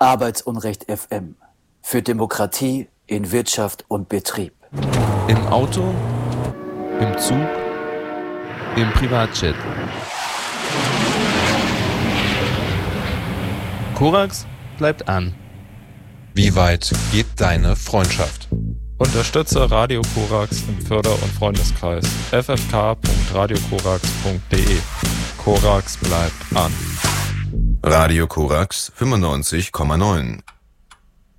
Arbeitsunrecht FM. Für Demokratie in Wirtschaft und Betrieb. Im Auto, im Zug, im Privatjet. Korax bleibt an. Wie weit geht deine Freundschaft? Unterstütze Radio Korax im Förder- und Freundeskreis. ffk.radiokorax.de. Korax bleibt an. Radio Korax 95,9.